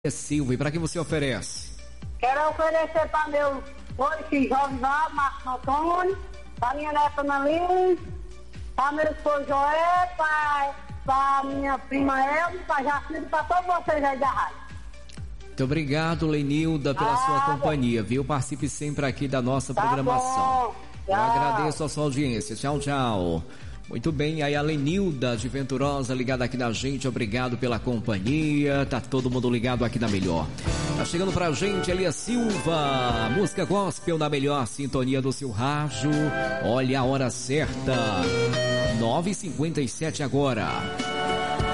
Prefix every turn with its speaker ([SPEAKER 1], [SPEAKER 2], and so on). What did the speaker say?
[SPEAKER 1] Silva, e para que você oferece?
[SPEAKER 2] Quero oferecer para meu filho Josival, Marcos Antônio, para minha neta Ana Liz, para meu esposo Joé, para minha prima Elma, para Jacinto, para todos vocês aí da rádio.
[SPEAKER 1] Muito obrigado, Lenilda, pela sua companhia, viu? Participe sempre aqui da nossa programação. Eu agradeço a sua audiência. Tchau, tchau. Muito bem, aí a Lenilda de Venturosa ligada aqui na gente, obrigado pela companhia, tá todo mundo ligado aqui na Melhor. Tá chegando pra gente Elias Silva, música gospel na melhor sintonia do seu rádio. Olha a hora certa, 9h57 agora.